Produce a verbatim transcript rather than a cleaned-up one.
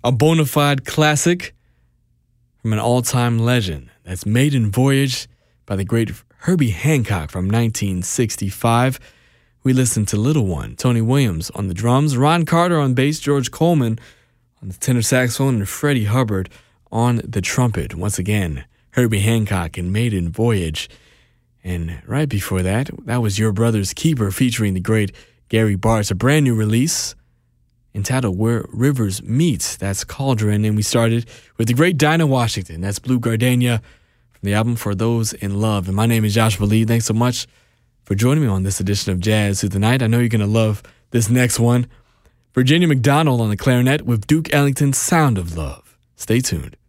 a bona fide classic from an all-time legend. That's Maiden Voyage by the great Herbie Hancock from nineteen sixty-five. We listened to Little One, Tony Williams on the drums, Ron Carter on bass, George Coleman on the tenor saxophone, and Freddie Hubbard on the trumpet. Once again, Herbie Hancock and Maiden Voyage. And right before that, that was Your Brother's Keeper featuring the great Gary Bartz, a brand new release entitled Where Rivers Meet. That's Cauldron. And we started with the great Dinah Washington. That's Blue Gardenia from the album For Those in Love. And my name is Joshua Lee. Thanks so much for joining me on this edition of Jazz Through the Night. I know you're going to love this next one. Virginia McDonald on the clarinet with Duke Ellington's Sound of Love. Stay tuned.